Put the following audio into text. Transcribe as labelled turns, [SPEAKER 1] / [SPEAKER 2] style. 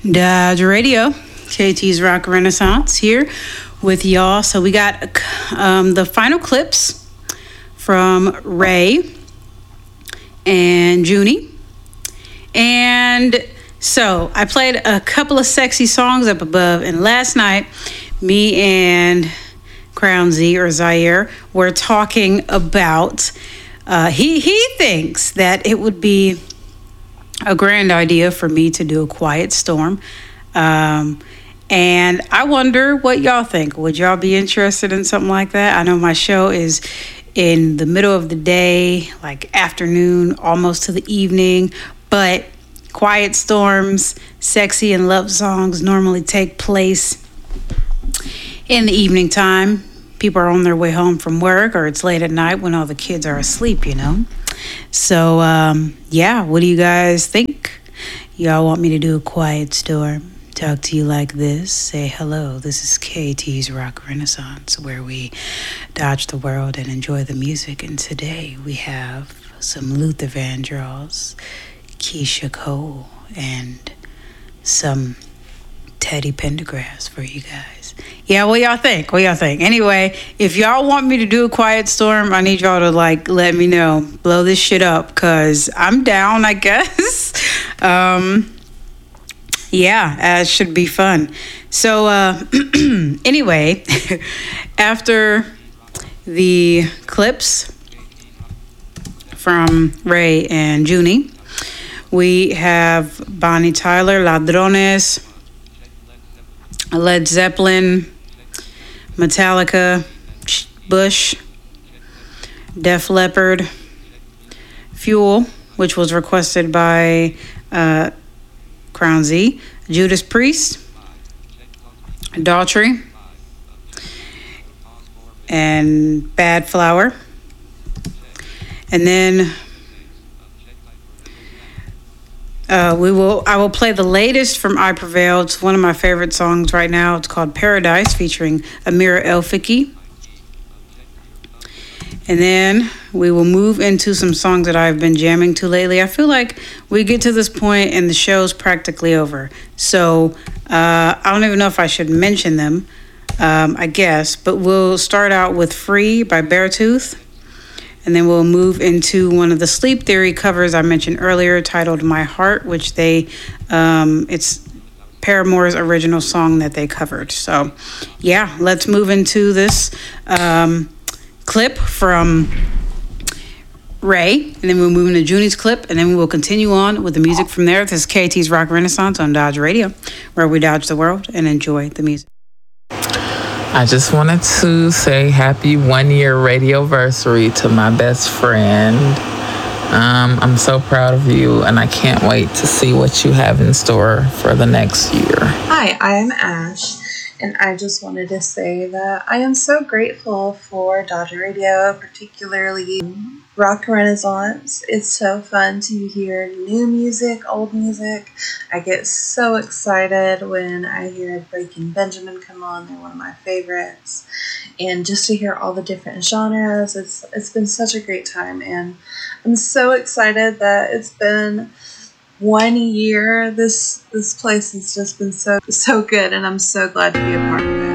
[SPEAKER 1] Dodge Radio, KT's Rock Renaissance here with y'all. So we got the final clips from Ray and Junie. And so I played a couple of sexy songs up above, and last night me and Crown Z or Zaire were talking about he thinks that it would be a grand idea for me to do a Quiet Storm. And I wonder what y'all think. Would y'all be interested in something like that? I know my show is in the middle of the day, like afternoon, almost to the evening, but Quiet Storms, sexy and love songs normally take place in the evening time. People are on their way home from work, or it's late at night when all the kids are asleep, you know? So, yeah, what do you guys think? Y'all want me to do a Quiet Storm? Talk to you like this. Say hello. This is KT's Rock Renaissance, where we dodge the world and enjoy the music. And today we have some Luther Vandross, Keisha Cole, and some Teddy Pendergrass for you guys. Yeah, what y'all think? What y'all think? Anyway, if y'all want me to do a Quiet Storm, I need y'all to let me know. Blow this shit up, because I'm down, I guess. Yeah, it should be fun. So anyway, after the clips from Ray and Junie, we have Bonnie Tyler, Ladrones, Led Zeppelin, Metallica, Bush, Def Leppard, Fuel, which was requested by Crown Z, Judas Priest, Daughtry, and Bad Flower. And then I will play the latest from I Prevail. It's one of my favorite songs right now. It's called Paradise, featuring Amira El Fiki. And then we will move into some songs that I've been jamming to lately. I feel like we get to this point and the show's practically over. So I don't even know if I should mention them, I guess. But we'll start out with Free by Beartooth. And then we'll move into one of the Sleep Theory covers I mentioned earlier, titled My Heart, which it's Paramore's original song that they covered. So, yeah, let's move into this clip from Ray, and then we'll move into Junie's clip, and then we will continue on with the music from there. This is KT's Rock Renaissance on Dodge Radio, where we dodge the world and enjoy the music.
[SPEAKER 2] I just wanted to say happy 1-year radioversary to my best friend. I'm so proud of you, and I can't wait to see what you have in store for the next year.
[SPEAKER 3] Hi, I am Ash, and I just wanted to say that I am so grateful for Dodger Radio, particularly Rock Renaissance. It's so fun to hear new music, old music. I get so excited when I hear Breaking Benjamin come on. They're one of my favorites. And just to hear all the different genres, it's been such a great time. And I'm so excited that it's been 1 year. This place has just been so good, and I'm so glad to be a part of it.